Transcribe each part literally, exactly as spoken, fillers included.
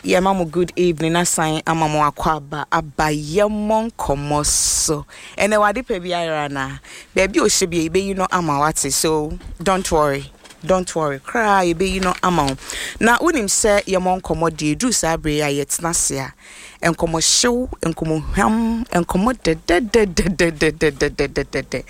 Yeah, mama, good evening. I sign amamo akwaba abayemon komoso. And I wadi pebi irana. Baby o shebi be you know amawati. So don't worry. Don't worry. Cry be you know amount. Now unim say yemon komodi do sabre ayet nasia. And komo show and komo ham and komo de de de de de de de de de de de.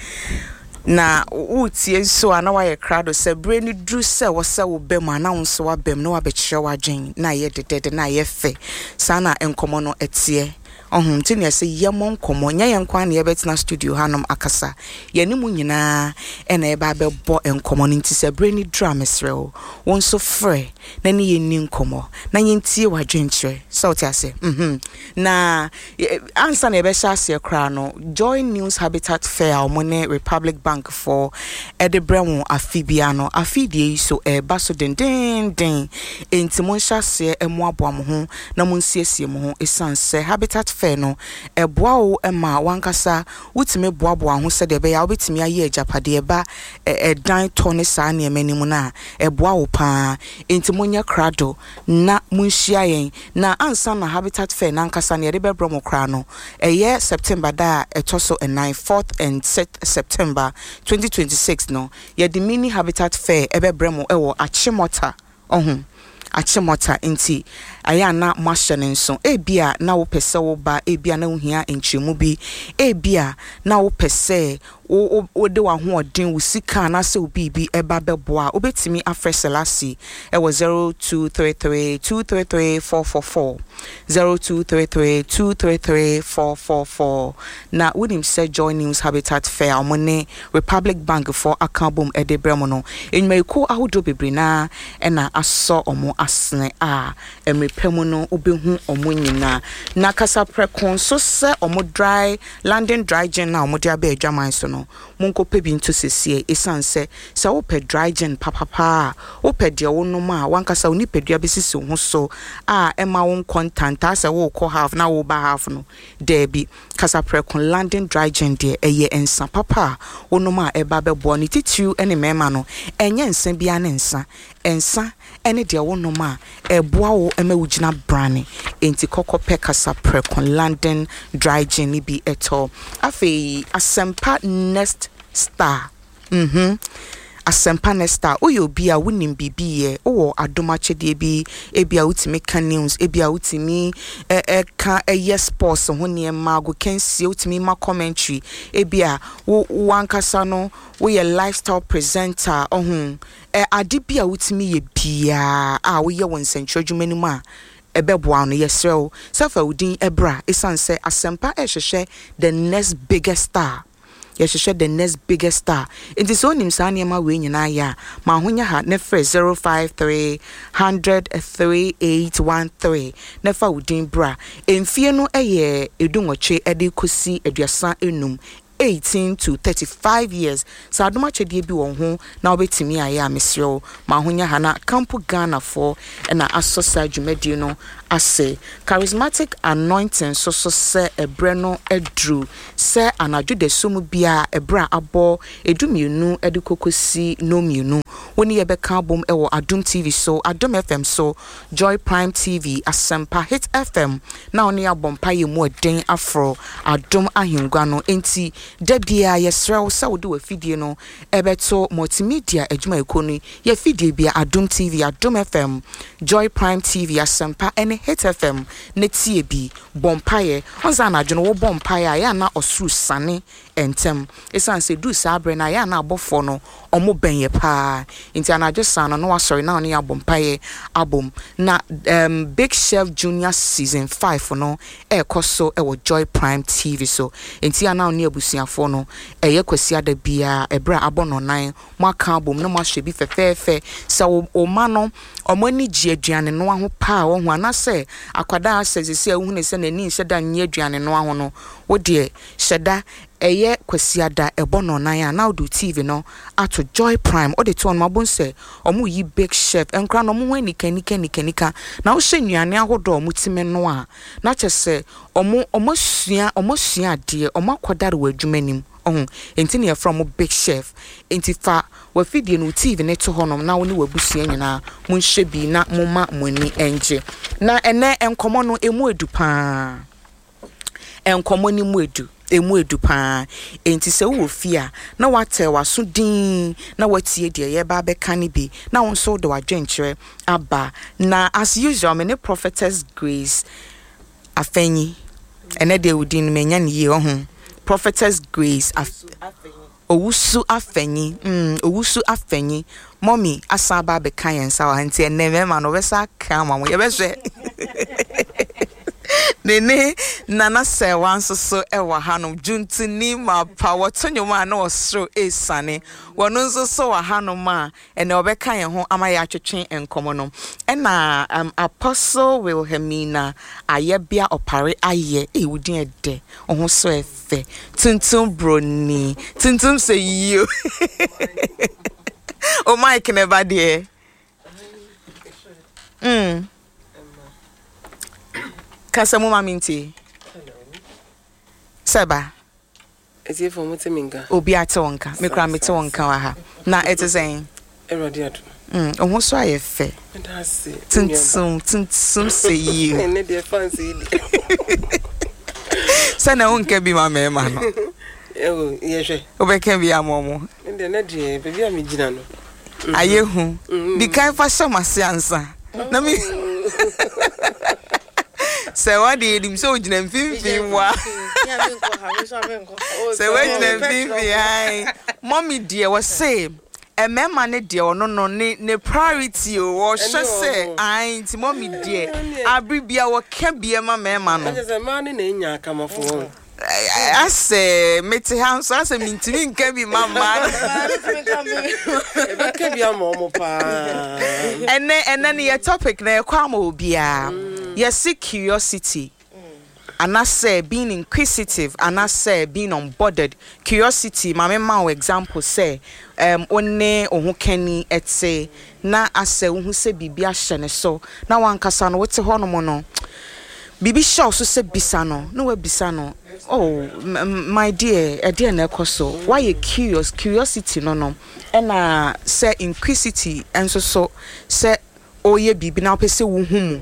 Na uti so ana wa ye crowd se breni dru se wo se wo bem ana wonso wa bem no wa be kire wa dwen na ye dedede na ye fe sana enkomo no etie ohun ti ne se yemo nkomo nya ye nkwa na ye betina studio hanom akasa ye ni mu nyina ena e ba be bo enkomo no nti se breni dru amesrew wonso frɛ na ne ye ni nkomo na ye ntie wa dwen kire so ti ase mhm na ansa na e be sha se kra no Joy News Habitat Fair omone Republic Bank for Edebremo afibiano afidie so e baso den den den enti mon sha se emo aboam ho na mon siesie mo ho esanse Habitat Fair no e boa wo e ma wankasa wutime boaboa ho se de be ya obetimi aye ajapade ba e dan to ne sa na emanimu na e boa wo pa enti monya krado na munhia yen na ansa na Habitat Fair na nkasa na de be bromo kra no e ye September da etoso and nine fourth and sixth September twenty twenty-six no ye the mini Habitat Fair ebe bremo ewo Achimota ohun Achimota inti aya na mashane nso ebia na wo pese wo ba ebia na wo hia enchemu bi ebia na wo pese wo wo de wa ho odin wo sika na se obi bi eba beboa obetimi afreselasi e wo zero two three three two three three four four four zero two three three two three three four four four na wonim say Joy News Habitat Fair omone Republic Bank for akabom edebremo no enmaiku ahodo bebre na e na aso omo asne a emre pemu no obehu omo nyina na kasa prekon so se omo dry landing dry gin na omo dia be adwaman so no monko pebi nto sesie esanse se wo pe dry gin papa pa wo pe de wo no ma wankasa oni pedua besisi ho so a ema won content ase wo ko half na wo ba half no debi kasa prekon landing dry gin de eye ensa papa wo no ma eba be bo ni titu ene mema no enye nsa bia ne nsa ensa ene de wo no ma eboa wo emawugina brane enti kokope kasa prekon landing dry gin ni bi eto afei asempa next star mhm asempa next star oyo bi a wonim bibi ye owo adomachede bi ebia utimi ka news ebia utimi e e ka eye sports ho ne mago kensi utimi ma commentary ebia wo wankasa no wo ye lifestyle presenter ohun e ade bia utimi ye bia a wo ye won senchojuma ni ma ebeboa no yesrew safa udin ebra esanse asempa ehhehwe the next biggest star yesheshe the next biggest star it is onim sa niema we nyina ya ma honya ha ne frɛ zero five three zero zero three eight one three nefa udin bra emfie no eye edunwoche ede kosi aduasa enum eighteen to thirty-five years sa adoma chedie bi won ho na obetimi aye amesrew ma honya ha na campo Ghana for na asosa dwumadi no ase charismatic anointing so so se ebre no edru se anadwo de sumu bia ebra abo edumienu edukokosi no mienu woni ye beka bom ewo Adum T V so Adum F M so Joy Prime T V Asempa Hit F M na oni abompa ye mu den afro Adum ahingwa no enti da bia yesrew se wo de wafidie no ebeto multimedia adwuma ekoni ye fidie bia Adum T V Adum F M Joy Prime T V Asempa ene Hit F M netie bi bompaye onza na adwono wo bompaye ya na osuru sane entem esanse du sabre na ya na abofo no omo benye pa inti anajo sana no wasori na oni abompaye album na um, Big Chef Junior season five no e koso e wo Joy Prime T V so inti ana oni abusuafo no e ye kwasi ada bia ebra abono nan mo aka album no mo ahwe bi fefefe sa o ma no omo ni gi aduane no ho pa wo ho anase akwada asese ehunu ne se na ni hyeda nye aduane no ho no wo de hyeda eye kwasiada ebono nan ya na do T V no ato Joy Prime o de to on mabon se omo yi Big Chef enkra no mo hwani kanika nika nika na wo hye nuane ahodo omo time no a na kyese omo omo sua omo sua ade omo akodare wadwumanim ohun enti ne from Big Chef enti fa wa fidie no T V ne to honom na wo ne wabusua nyina mo nhye bi na mo ma moni enje na ene enkomo no emu edu pa enkomo ni mu edu emu edu pa enti se wo fia na wate waso din na watie de ye ba be kan bi na won so de wadwenkyere aba na as usual me ne Prophetess Grace Afenyi ene de udin menya ne ye ho Prophetess Grace Afenyi Owusu Afenyi mm Owusu Afenyi mommy asaba be kan yensa wa nti ene me ma no be sa kan ma mo ye be hwe Nene nana se wanso so ewa hanom juntini ma pa wotonyo ma na osro esane wono nso so wa hanom a ene obeka ye ho ama ya atwetwen enkomo no ena um, Apostle Wilhelmina ayebia opare aye e wudin ede oho so efe tuntum broni tuntum se yo o Mike never there mm Kasa mo maminti. Seba. Ezi fo mo teminka. Obi ate wonka. Me kra me te wonka wa ha. Na ete saying. Erodi ado. Mm, ohun so ayefe. Ndase. Tintsum, tintsum say you. Ene de fancy di. Sana wonka bi ma me ma no. Ewo, yehwe. Obeka bi amomo. Ende na de, bebi a me gina no. Ayehu. Di kai fa shamase ansa. Na me Se wadi dim so jina mfimfi wa. Se wadi jina mfimfi ai. Mommy dear was say e mema ne dear ono no ne ne priority o wo hwe se ai ti mommy dear abribia wo ka bia ma mema no. Se ma ne na nya akamafo. Ase meti hanso ase mintimi nka bi mama. Ebe ka bia ma omo pa. Ene ene ne your topic na kwa ma obia. Yes, curiosity. And I say being inquisitive, and I say being unbothered. Curiosity, my mama example say, um, one ohu keni et say, na I say who say bibi ashene so. Na one kasano what's a honomono. Bibi shaw so say bisano, no we bisano. Oh, my dear, a dear nekoso. Why you curious? Curiosity no no. And uh say inquisitive, and so so say oh ye bibi na pese wuhumu.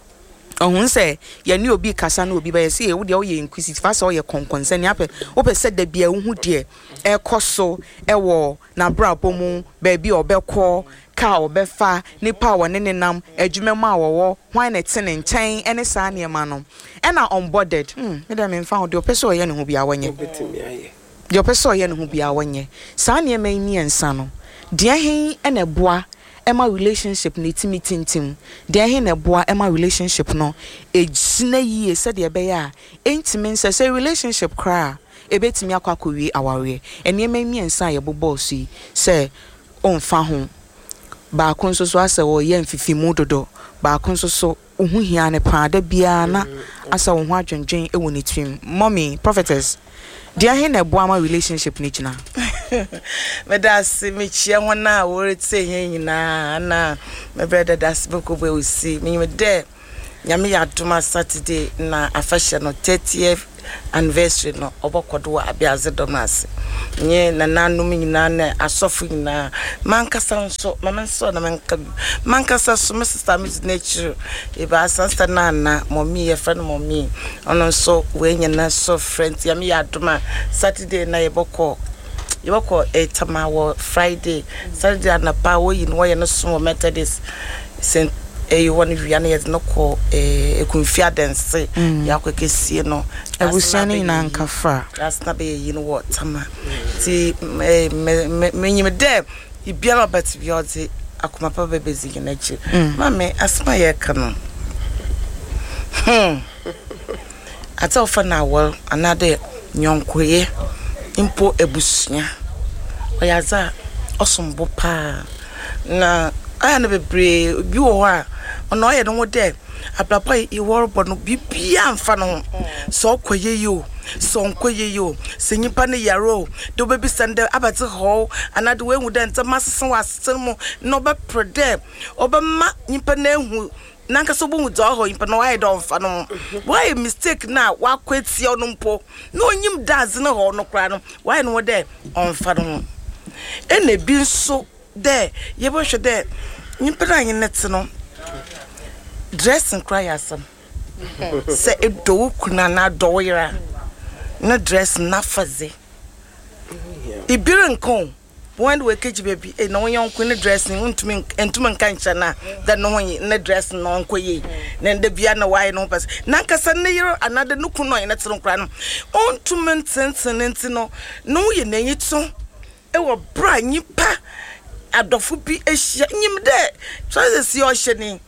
Ohun say ye ni obi kasa na obi ba ye say e wo de o ye inquisitive fa so ye konkonsani ape wo pe se da bia wo hu de e koso e wo na brabo mu ba bi obekọ ka obefa nipa wo ne nenam adwuma ma wo hwan na tene nchen ene sa ne ma no e na onboarded hm me da me mfa wo de o pe so ye ne hu bia wonye de o pe so ye ne hu bia wonye sa ne ma ni ensa no de hen e na boa Emma relationship ni timi tintim de he na boa Emma relationship no ejina yie se de be ya entimi nse se relationship kra ebetimi akwakowie aware ene ema miensa ye boboss yi se onfa ho ba konso so ase wo ye mfifimu dodo ba konso so ohu hia ne pa da bia na asa wo ho adwendwen e woni twim mommy Prophetess dia he na boa ma relationship ni gina me das me chia hona wo rete yen nyina na me brother das beko be we see me me de nyame ya doma Saturday na afashe no thirtieth anniversary no obokodo abiaze domase nye na nanum nyina na asofu nyina mankasa nso mama nso na manka mankasa so me sister me nature e ba sister na na mommy ye friend mommy ono nso we nyina so friend nyame ya doma Saturday na yeboko yeboko etama wo Friday Saturday na pa wo yin wo ye no so Methodist Saint eh you want to na no ko eh ekunfia dense yakwekesie no abusani na nkafa that's na be you know what tama ti me me nyim de ibiara bet bi odi akoma pa bebezi na chi mame asma ye ka no hmm ata ofa na wol anade nyonkoye impo ebusunya oyaza osombo pa na aya na bebre bi wo ha ono ye no de abrapa i worbo no bibia mfa no so koye yo so nkoye yo senyipa ne yaro do bebi sende abati ho anade we hu de ntama sesen wasesen mo no be prede obema nyipa na hu nanka so bo hu do ho nyipa no why don fa no why mistake na wa kweti ono mpo no onyim daz ne ho no kra no why no de on fa no ene bi nso de ye bo hwe de nyipa na nyi net no dressing cry asam se edo kuna na doyira na dress na faze ibirin kon when we keji baby e na won kun dressing untumi entumi nka ncha na da no won na dress no nkoye na nda bia na why no pass na nkasa ne yiro another nuku no ina tiro nkra no ontumi ntensen enti no no ye nanyi to e wo bra nyipa adofo bi ehia nyim de choices yo hyeni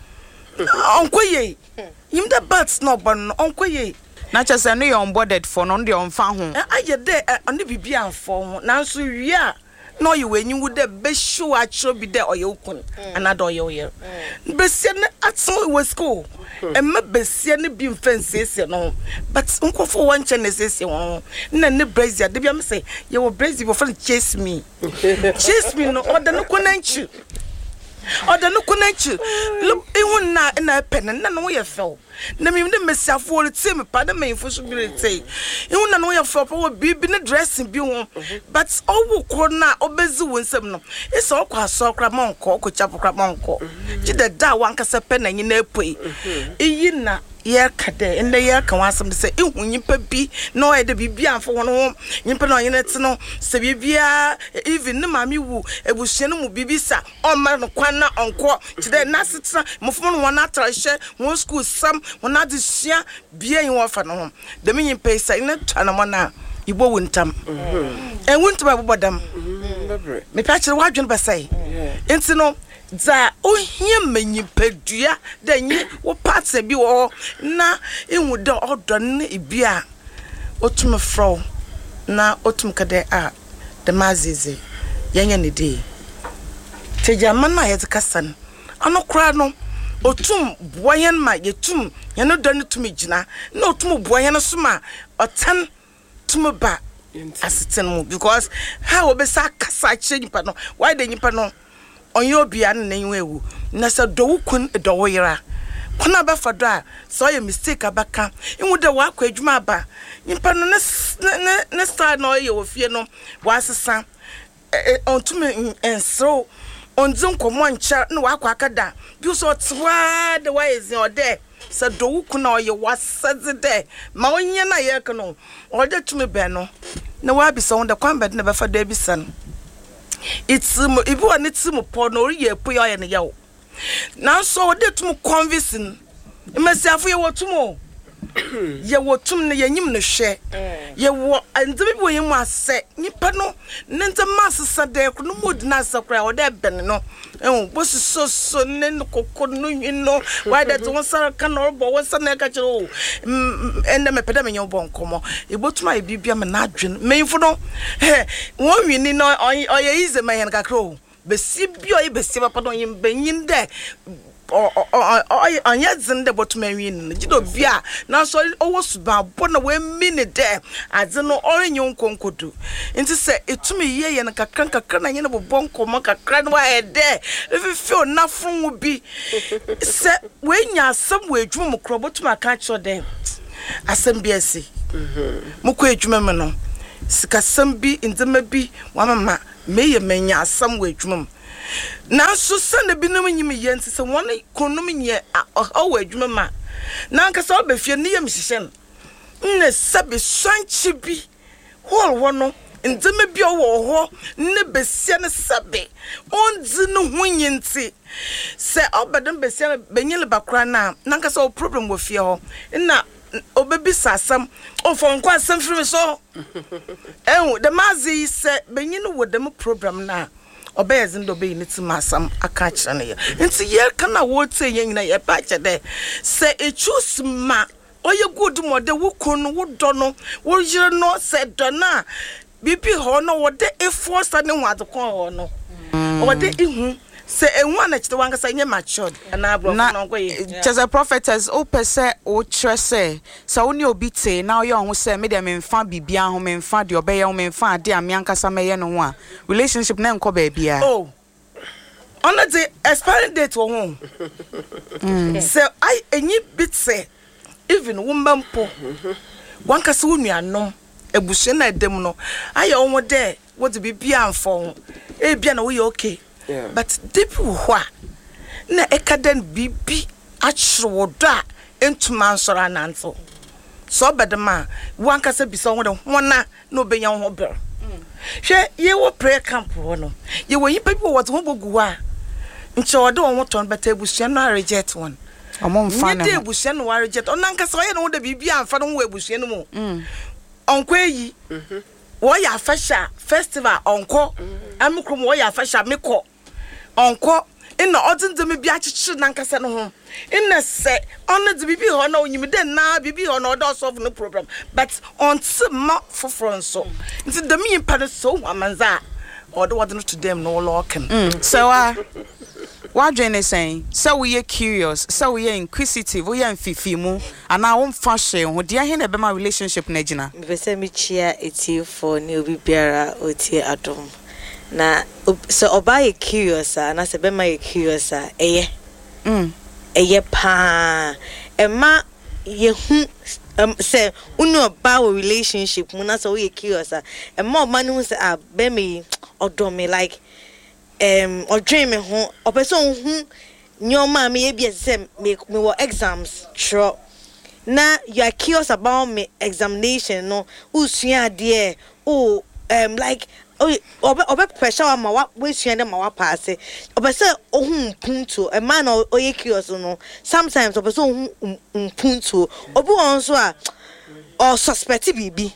onkoye nyim de bats no bon onkoye na chese no you onboarded for no de onfa ho aye de oni bibia anfo ho nanso wi a no you when you would the best show at show be there or you can another year. Bessian at so was school. And my Bessian being fences, you know. But uncle for one chance is your none the brazier. The Biam say, you were brazy before chase me. Chase me no other no connect you. Other no connect you. Look, it won't not in a pen and none way you fell. Na me dem myself for the same pardon me for possibility. You na no your for be be dressing be won. But all wo corner obezi wonsem no. It's all kwa so kra monko ko chapo kra monko. Ji da da wan kasa pen na nyina epoi. Eyi na ye kade ende ye kan wasem se ehu nyimpa bi no e de bibia afo won ho nyimpa no nyina te no se bibia even ne mami wu ebusua no mu bibisa o ma no kwan na onko ji da na setena mofo no won atrahye won school sam won adesua bia yin wo fa no ho de me nyimpa isa ina twana mo na ibo wuntam en wuntam abobodam me pa kire wadwen ba sai enti no za ohia manyipedua da nyi wo patse bi wo na ehu da odon ibia otum fro na otum kade a de mazize yenya ne de tejama na yet kasan ano kra no otum boyen ma yetum yeno don tumi gina na otum boyen so ma otan tum ba asiten mu because how obesa kasa kire nipa no why de nipa no onyo bia na nwenwu na sa do kun do woyira kuna ba fado a so ye mistake abaka ihu de wa kwa adwuma ba nimpa no ne ne star no ye ofie no wa asesa ontumi ensro onzun komo ncha na wa kwa akada bi so twa de wa ezin ode sa do kun na ye wasaze de ma onye na ye kno ode tumi be no na wa bi so won de kwamba de na ba fado abisa no it's if one it's mo porno ye pu ya ne yawo now so de tum convincing imasiafo ye wotum ye wotum ne yanyim ne hwe ye wo anzemi bo ye mu ase nipa no ne nzema asesa de ko no mod na asakra o de ben no eh bo so so ne kokko no no why that one sara kan no bo won sana ka chiro ende me peda me nyo bo nkomo e botuma e bibia me na adwen menfo no eh won wini no oye ize me hen kakro be sibio e be siba pardon yim benyin de anya zinde botuma win gido bia na so owo suba bona we mini de adze no orenyo nkonkodu nti se etumi ye ye na kakran kakran na ye na bobonko ma kakran wa ede if feel na fun bi se we nya asem we adwuma mu kro botuma ka cho de asem bi esi mu ko adwuma me no sika sem bi nzema bi wa mama me ye menya asem we adwuma mu na so sane bi no nyim ye nti se won konum nye o adwuma ma na nka so obefie ne yem hihye ne sabe swanchi bi hol wono nzema bi owo ho ne besia ne sabe onzi no hunyi nti se obedem besia benyele bakra na na nka so problem wo fie ho na obebi sasam ofon kwa asem firi so eh the mazi se benyine wo dem program na obeyes ndo be ni timasam aka kire ne ye nti ye kana wo tse ye nyina ye pa che de se e choose ma oye good mode wo kunu wo do no wo yire no se do na bibi ho no wo de e force ne ho adekon ho no wo de ihu se enwa na chite wanga sa nye matured na bro no go ye chese prophetess o pese o trese sa oni obi te na yo ho se me de me mfa bibia ho me mfa de obeye ho me mfa ade am yankasa me ye no ho a relationship na enko ba bia oh on the expiring date wo ho se I enyi bit say even woman po wanka se wonu anom ebushe na edem no aye wo de what be bia amfo e bia na wo ye okay. Yeah. But deep wa na ekaden bibi achro da entuma nsora nanso so bedema wanka se bisa ho de hona no benya ho ber hwe ye wo prayer camp ho no ye wo yipa bi wo ho bogu a nche ode wo ton beta ebusua no reject one omo mfa na ebusua no reject onanka se ye no de bibia amfa no wo ebusua no mu mm onko eyi mhm wo ya fasha festival onko amikrom wo ya fasha meko onko ina odinze me bia chichi nankasa no ho ina se on the bibi ho na onyim de na bibi ho na odo solve no problem but on ma foforo so nti the me pa so amanza odo what no to them no looking mm. so uh what Jane saying so we are curious so we are inquisitive we are mfifimu and I won't fashion ho dia he na be my relationship na gina me say me chia eti for ne obi biara oti adom na so oba curious na se be my curious eye mm eye pa e ma ye hu um say unu oba relationship mu na so we curious e ma oba no say ah be me odom me like um or dream me ho opeso hu nyoma me e bi say me me wo exams tro na you are curious about me examination no usua de o um like oh obe obe pressure ma wa we sua dem ma wa pass obe say ohun punto a man o ye curious no sometimes obe so ohun punto obi won so a or suspect bibi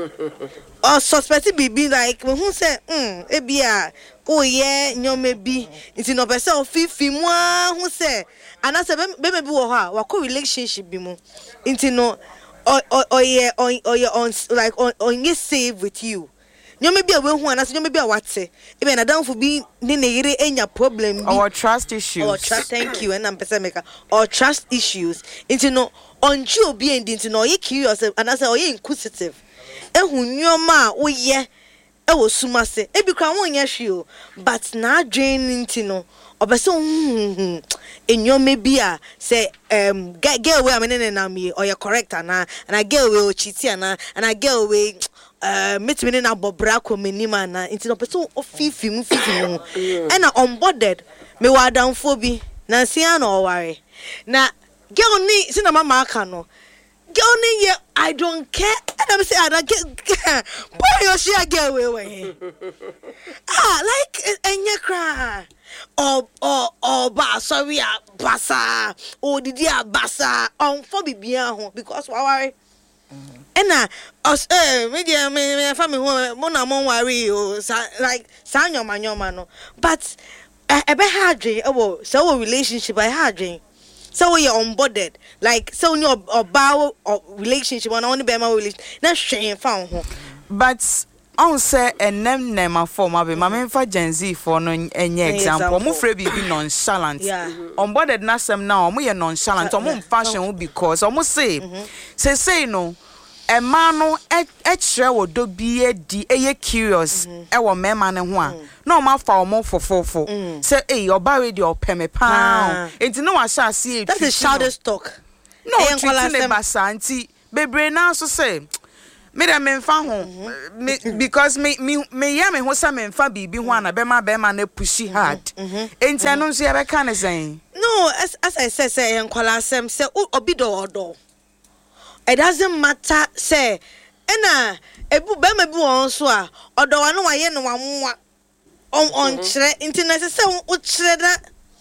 or suspect bibi like we hu say mm e bia o ye nyome bi nti no be say o fifi mu a hu say anase be be bi wo ha wa ko relationship bi mu nti no o o ye o ye on like on ye save with you nyome bia we hu anase nyome bia wate e be na danfo bi ne ne yire enya problem bi or trust issues or trust thank you and am pesa meka or trust issues nti no onji obi endi nti no ye curious anase o ye inquisitive ehu nyoma wo ye e wo sumase e bi kra won ye hwe but na adwen nti no obese hu enyome bia say um get get away amene na me or you correct ana and I get away o chiti ana and I get away uh meet me na bobra ko menima na nti no person ofifi mu fifi mu e na onboarded me wa danfo bi na sia na o ware na girl ni sina mama aka no girl ni ye I don't care and I'm say I don't get boy you share get away we ah like enye cry or or or ba sorry a basa o didi a basa on for bibia ho because wa ware ena os eh me dia me me fa me ho mo na mo worry o like sa nyoma nyoma no but e be hardre e wo so wo relationship I hardre so we are onboarded like so you about relationship on only be my relationship na hwen fa ho but on say enem nema form abi ma me fa Gen Z for no enye example mo free bi nonchalant onboarded na sem na mo ye nonchalant o mo fashion because o mo say say say no e ma no e kire wo do bi e di e ye curious e wo mema ne ho a na o ma fa o mo fofofo say eh oba ready o peme pa enti no wa sha see that is childish talk no treat ne basa anti bebre na so say me da me mfa ho because me me me ya me ho sa me mfa bibi ho ana be ma be ma na pushi hard enti anu nso ya be ka ne sen no as as I said say enkwala asem say obi do odo it doesn't matter say ena ebu be ma bi won so a odo wa no wa ye no wa moa on on kire enti na say o kire da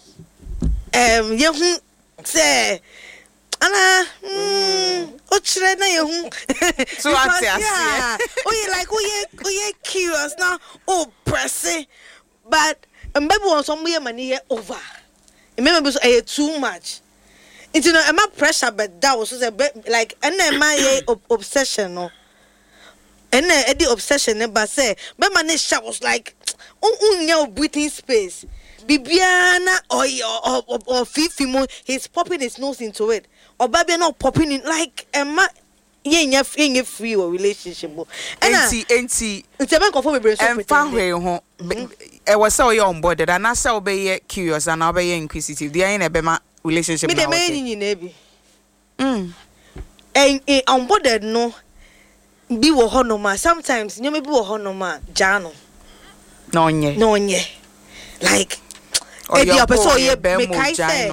em ye hu say ana mm o kire na ye hu so ati ase oh you like oh you oh you curious now oh pressing but mbebe won so mo ye mani ye over e me be so e too much it's no am pressure but that was so like and my ye obsession no and e the obsession ne ba say me man was like unya breathing space bibiana or or or fifi mo he's popping his nose into it or baby not popping in like emma ye nya free free or relationship enti enti enti ben confirm be so pretend em fa hwe ho e was say you on board and na say obey curious and obey inquisitive dey na be ma relationship na me dey nyi na bi mm en on board no bi wo ho no ma sometimes nyome bi wo ho no ma ja no no nye no nye like e bi opeso ye me kai say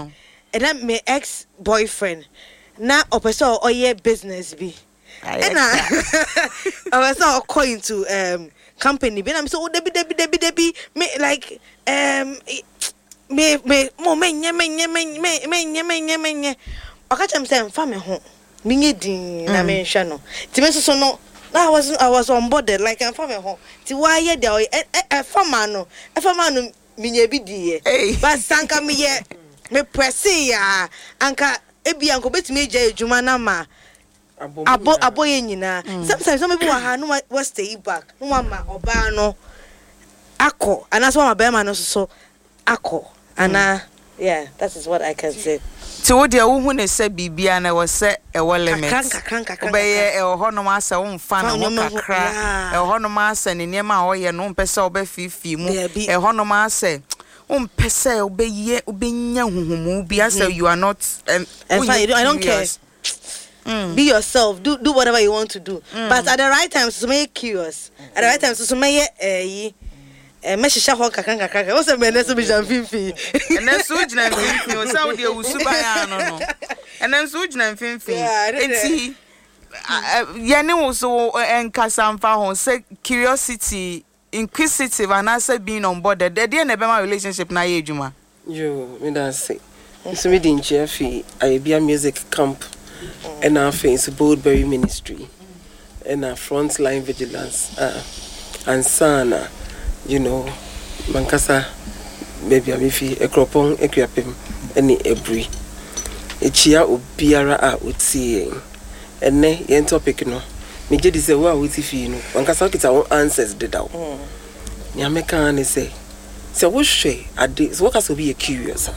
and then my ex boyfriend na opeso oye business bi and I was going to um company bi na me so oh debi debi debi debi me like um me me mo me nye me nye me me me nye me nye me nye okacha me say mfa me ho me nye din na me hwe no ti me so no I was I was on board like I'm from home. Ti why ye there e farmer no. E farmer no me nye bi die. But sanka me ye me presi ya anka e bi anko betimi agya adwuma na ma abo abo ye nyina. Sometimes some people ha no was stay back. No ma oba no akọ ana so ma be ma no so akọ ana yeah, that is what I can say. So what dia wo hu ne se bibia na wo se e wo limit obeye e ho no ma se wo mfa na wo kakra e ho no ma se ne niam a wo ye no mpese obafifi mu e ho no ma se wo mpese obeye obenya huhumu bia say you are not um, I don't care. Mm. Be yourself, do do whatever you want to do, mm. but at the right time so make curious at the right time so make eh eh meshisha ho kakran kakran o se me ne so bi jan finfi ene so ujina finfi o sa wo de usuba ya no no ene so ujina finfi enti ye ne wo so enkasa mfa ho say curiosity inquisitive and also being on board the dey na be my relationship na ye adwuma yo me dan say so me din chefi Ayebia music camp and our face Boldberry ministry and our frontline vigilance uh, and sana you know mankasa maybe amifi ekropon ekwapem eni ebri echia obiara a otie enne yen topic no me je di se wa otifi no mankasa kita won answers deda wo ni ameka ne say se wo hwe ade so waka so be curious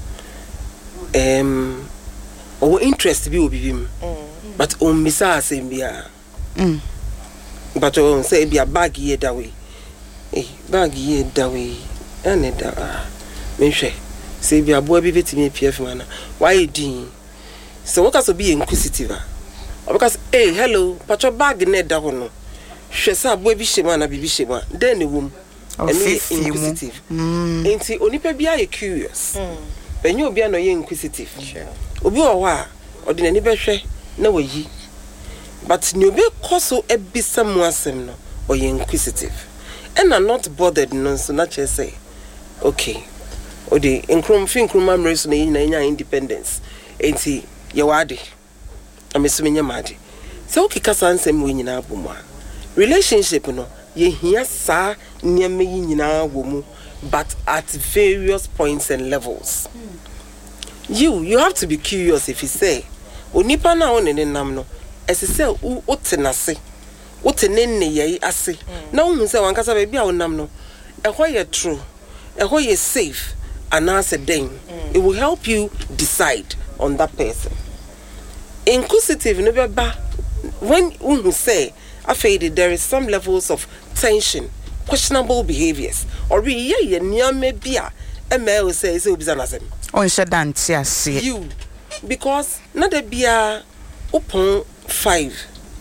um or interest be obi bim but on misa asem bia mm but on say be a bag here that way eh bag here that way ane da me hwe say be abo bi betimi P F man why din so what so be inquisitive because eh hello patcho bag ne da ho no hwe say abo bi shema na bibi shema then ne wom inquisitive enti onipa bia ye curious when you be no ye inquisitive obi o wa odinani be hwe na wayi but ni obi koso ebisa mu asem no o ye inquisitive and are not bothered no so na che say okay odi enkrom fin kroma mreso na yin na nya independence enti ye wade amesumi nya made so okay kasa ansem we nyina abomu relationship no ye hia sa niam yi nyina wo mu but at various points and levels. Mm. You you have to be curious if you say onipa na won ne nam no ese say wo tenase wo tenenne ye ase na wo hu say wankasa ba bia wo nam no e ho ye true e ho ye safe and as a den it will help you decide on that person. Inquisitive no be ba when you say afraid there is some levels of tension, questionable behaviors or we ye nyame bia e me will say say obi zanasem on shadante ase you because na de bia open five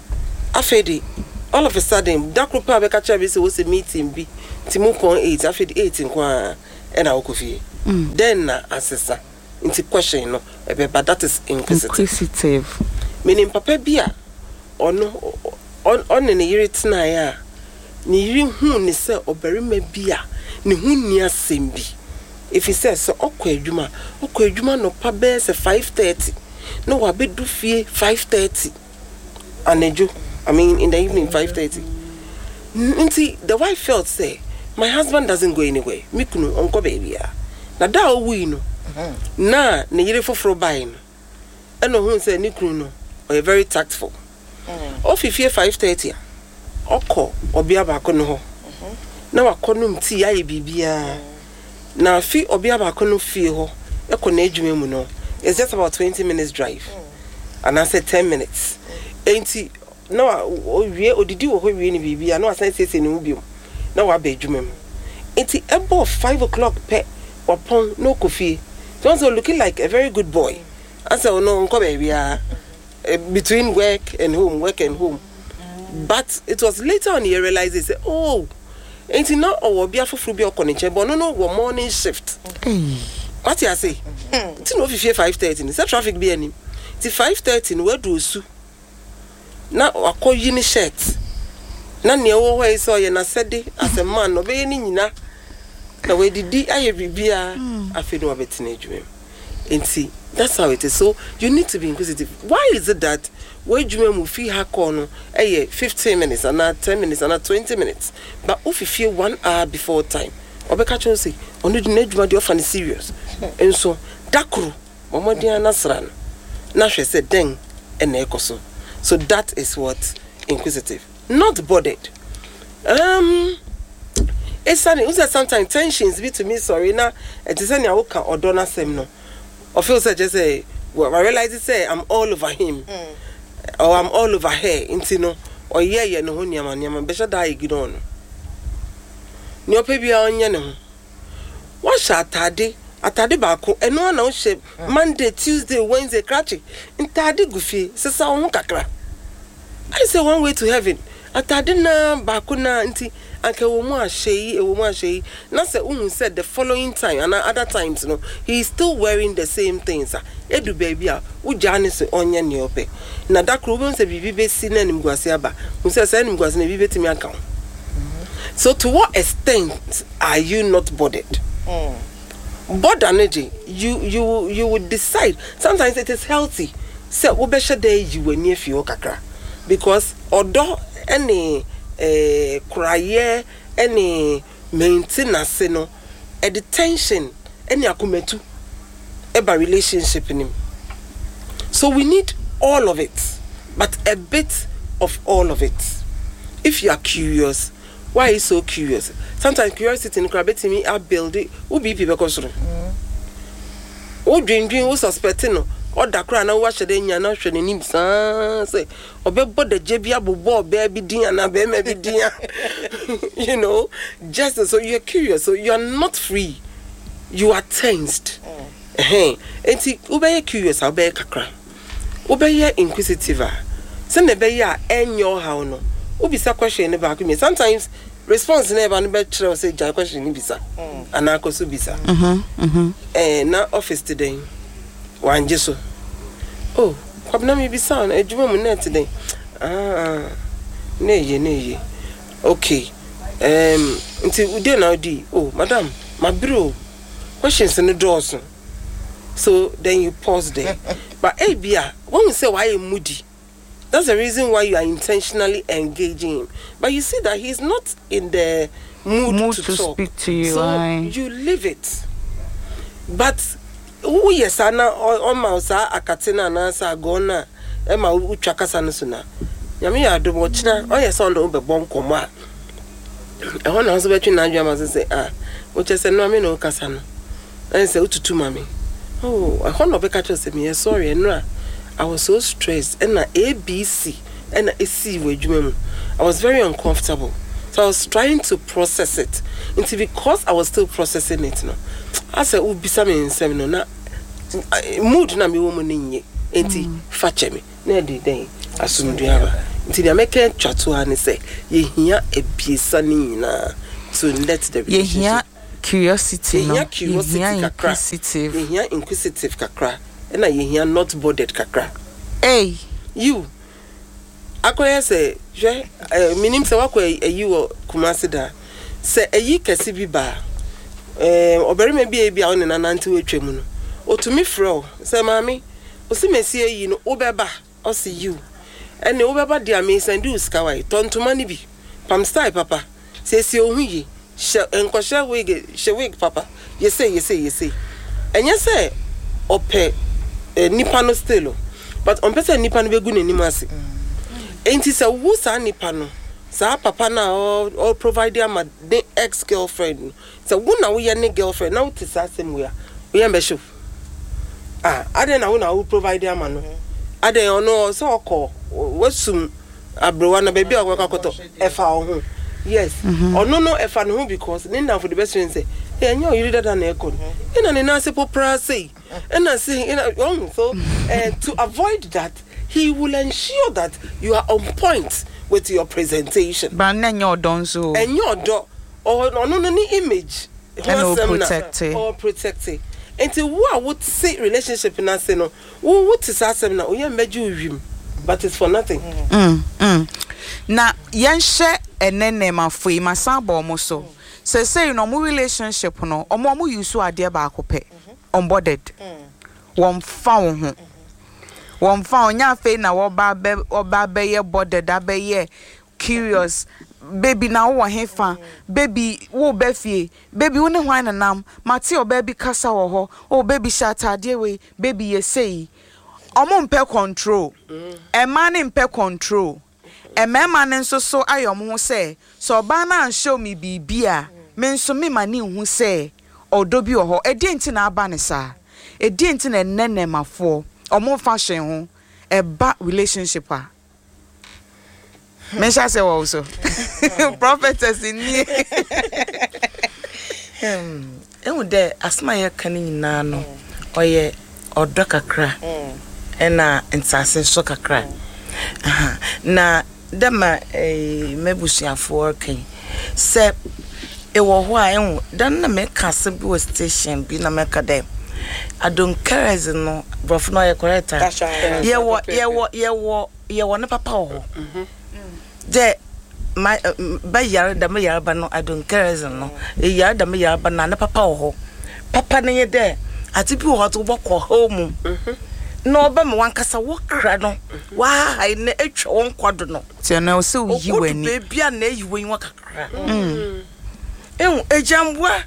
afedi all of a sudden that group be catch be say we say meeting bi timu pon eight afedi eight nko e na okofie then na assessor into question no e be but that is inquisitive, inquisitive. Meaning papa bia ono on on ne yire tena ya ni yiri hu ni se obarima bia ni hu ni asem bi if he says so okwa adwuma okwa adwuma no pa be se five thirty no wa be du fie five thirty anejo I mean in the evening five thirty nti the wife felt say my husband doesn't go anywhere me kunu onko baby ya na da owi no na ne yire foforo bai no eno hu say ni kunu no o very tactful o fifie five thirty okọ obia ba ko no ho na wakonum ti aye bibia na fi obia ba ko no fie ho e ko na adwuma mu no it's just about twenty minutes drive and I said ten minutes enti na o wie odidi wo ho wie ni bibia na wasan sese ne ubiom na wa ba adwuma mu enti about five o'clock pe wapon no kofi so so looking like a very good boy I said oh no nko ba bia between work and home work and home. But it was later on he realized he said, oh, ain't it not our beer for free or connection, but no, no, one morning shift. what you say ti no fifie five thirty ni say traffic be any ti five thirty no we do su na akoyi ni shirt na ne wo ho so ye na sede as a man no be ni nyina na we didi aye bibia afi no obetena adwuma enti that's how it is. So you need to be inquisitive. Why is it that when you mu fi ha call no eh fifteen minutes and not ten minutes and not twenty minutes, but if you feel one hour before time obeka cho say onu di na adwuma de ofa ne serious and so dakru momodia nasra na hwe say den ena ekoso. So that is what inquisitive, not bothered. Um it's funny sometimes tensions be to me sorry na it is any awoka odona sem no or feel such as say well I realize it say I'm all over him mm. or I'm all over her into no or yeah yeah no nyama nyama be sha die gido no ni opa bia onye ne ho wa sha atade atade ba ko eno na o she Monday Tuesday Wednesday cratchy ntade gufie sesa wo kakra I say one way to heaven atade na ba ko na nti anke wo mu ahye e wo mu ahye na say unhu said the following time and other times no he is still wearing the same things edu baby a wo jane se onye ne ope na da kro bo se bibi be si na nim guase aba wo say say nim guase na bibi betimi aka. So to what extent are you not bothered? Mm. Bored energy, you you you would decide. Sometimes it is healthy. Say wo be day you when near fi kakra because odo any eh cry any maintenance no a detention any akumetu eba relationship in him. So we need all of it, but a bit of all of it. If you are curious, why are you so curious? Sometimes curiosity in crabbe me I build it who be people cause who dream dream who suspecting no or da cry na watch the nya na hwe nim san say obebo the jebia bobo baby din na be me be din you know just so you're curious, so you are not free, you are tensed. Eh enti ube curious ube kakra ube inquisitive say ne be ya enyo how no ubisa question ne ba ko me sometimes response never no be try say ja question ni bisa ana akoso bisa mhm mhm eh na office today wanje so oh kwabna me bisa na adwuma mu net today ah ne ye ne ye okay um nti ude na odi oh madam my bro questions no draws. So then you pause there. But hey bia when we say why you moody, that's the reason why you are intentionally engaging him. But you see that he's not in the mood, mood to, to talk. Speak to you. So I... you leave it. But who yes ana on mausa akatina na sa gona e ma utwaka sana suna. Nyame ya do bochina o yes on do be bon koma. E ho na so betwi na adwa ma say ah, o chese no me no kasa no. I say ututu mami. Oh, I can't be catching me. Sorry, no. I was so stressed. And A B C and A C were I was very uncomfortable. So I was trying to process it. Until because I was still processing it, no. I said, "Oh, be some in seminar na mood na me woman in ye." Enti fache me. Na di den asum duaba. Until they make a chat to her and say, "Ye here a bisa ni na to let the relationship." Curiosity, no. Curiosity, inquisitive. You hear inquisitive kakra, and I hear not bothered kakra. Hey, you. Akoya say, je, minim se wakwe e you Kumasi da. Say e yi kesi bi ba. Eh, obere me bi e bi a one na nante wetwa mu no. O to me fro, say mami, o si mesi e yi no obeba, o si you. Ene obeba dia me send you skawai, tontoma ni bi. Pam style papa. Say si o hu yi. She enkwasha wig she wig papa you say you say you say and you say ope nipa no still but on person nipa no be gu nanim ase enti say wo sa nipa no sa papa na or provide am the ex girlfriend say wo na wo ye ne girlfriend na wo ti sa sem we a we am be show ah ade na wo na wo provide am no ade ono so okọ wasum abrowa na baby akwakoto efa ho. Yes. Mm-hmm. Or no no if I know because then now for the best friend say, hey, you you did that an echo. And then I say popra say. And I say you know so uh, to avoid that he will ensure that you are on point with your presentation. But then you're done so. And your door or no no no image. And or protect it. Or protect it. Enti wo a would say relationship na say no wo what is asem na oye meju wim but it's for nothing. Mm mm. Na yenhye enene mafoi masaba omo so. Say say no mo relationship no omo mo use ade ba akopɛ. Onboarded. Won fa wo ho. Won fa onya fe na wo ba be oba be ye boarded abeye curious. Baby na wo hefa baby wo be fie baby wo ne hwan na nam mate o baby kasa wo ho o baby shatade we baby ye sei omo mpe control e man mpe control e mema ne nso so ayom ho se so ba na show me bibia me nso me mani hu se odobi wo ho e di nti na aba ne sa e di nti na nene mafo omo fashion ho e ba relationship a Mesha say also. Prophetess in me. Um, e de asma ye kan nyina no. Oye odo kakra. Ena nsase so kakra. Aha. Na dema eh mebusuafo kan. Se e wo ho a ehun dan na me kase bi station bi na me ka dem. I don't care as no brof no ye correct. Ye wo ye wo ye wo ye wo ne papa ho. Mhm. De my by yar da me yar ba no I don't care as no e yar da me yar ba na na papa ho papa ne ye de ati bi ho to bokọ home no ba me wan kasa wo kra no wa hai ne etwa won kwado no ti na so yi wani be bia na yi wani wa kakra mm ehun ejambua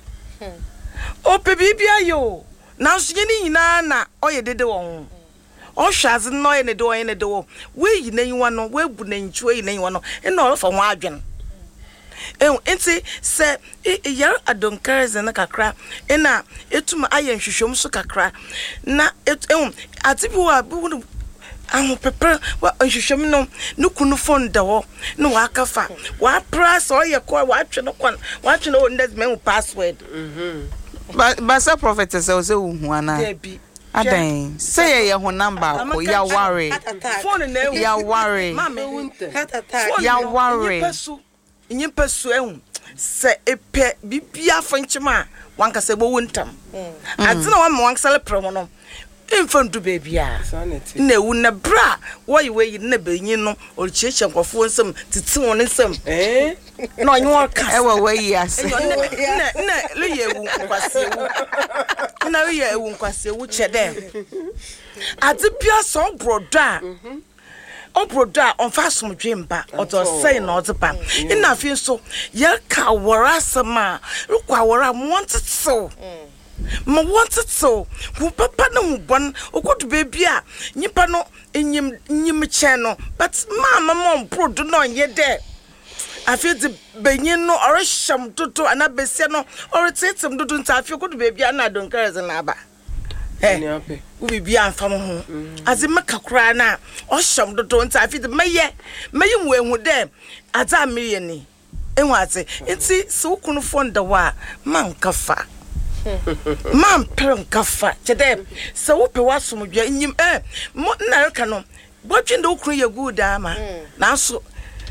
o pe bibia yo na so ye ni nyina na oye dede won o hwaze no ye ne de wo ye ne de wo we yi na yiwa no we bu na nchu yi na yiwa no e no fa ho adwen eh enti se yar adonkareze na kakra e na etum aye nhwehwom so kakra na eh atibi wa bu ahu pepe wa nhwehwom no ne kunu phone da ho ne wa kafa wa press o ye ko wa twe no kon wa twe no ndez me password mhm ba ba sa prophetess o se hu ana Adan say ye ho number ko ya worry phone na ya worry ya worry nyi pesu ehun se epe bibia fanchima wanka se bo wontam azina wa mo wanka sele pre ho no infantu bebia na ewu na bra wo yi we yi na benyi no o chiche nkofo nsem titi won nsem eh na onye wo ka e wo we yi ase na na le ye ewu nkwase ewu na le ye ewu nkwase ewu chede ati bia so broda o broda on fa somdwe mba o to say na o tepa ina fi so ye ka wora sama kwa wora mo ntso ma wanted so who papa no bon okodu baby a nyipa no enyim nyim che no but mama mom brodo no ye de afi de benyin no ore sham toto ana besia no ore tetem dodo nta afi okodu baby a na don carers na aba eh wo bibi anfa mo ho azima kakura na o sham dodo nta afi de meye meye mu ehu de aza meye ni enwa ate nti so kunu fonda wa man kafa man parent kafa chede so wo pe wasomdwa nyim eh na reka no botwe ndo kru ye good ama na so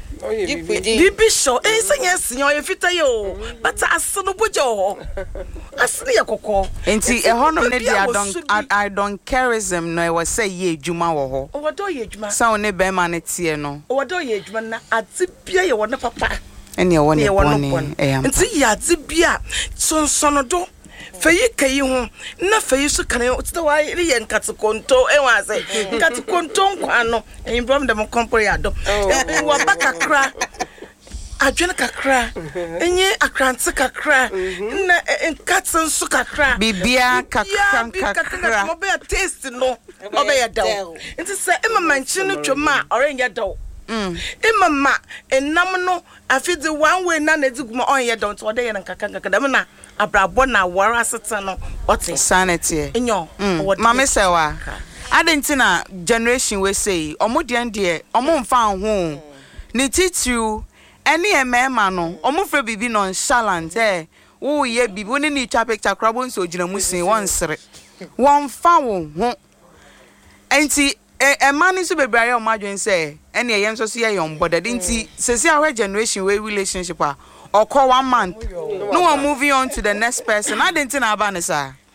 bibi show eh senya senya ye fita yo but asono boja ho asne ye kokko enti e hono ne dia don I don't charism no e was say ye adwuma wo ho o do ye adwuma sa one be ma ne tie no o do ye adwuma na atibia ye wona papa ene ye wona pone e am enti ya atibia sonsono do fayi kayi ho na fayi so kan o tete wa ri ye nkate konto e wa se nkate konto nkwa no en problem dem company ado e wa bakakra adwene kakra enye akrante kakra na nkate nso kakra bibia kakra kakra mo be taste no o be ya daw nti se e mama nchi no twoma orenye daw mm e mama enam no afidi one way na na diguma onye daw nti ode ye nkaka nkaka dem na abrabo na wara aseta no ote sanity enyo mama sewa adentina generation we say omo de ande omo mfa ho ni titru ene emema no omo fra bibi no nonchalant eh wo ye bibi woni ni twa picture krabo nso gina musin won sere won fa wo ho enti e man so bebrare o madwen say ene ye nso so ye yon bothered enti sesi our generation we relationship a or call one month no one moving on to the next person I didn't know about this.